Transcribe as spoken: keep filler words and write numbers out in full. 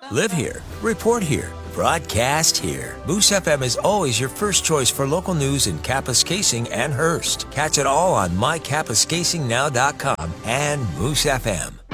Live here, report here, broadcast here. Moose F M is always your first choice for local news in Kapuskasing and Hearst. Catch it all on my kapuskasing now dot com and Moose F M.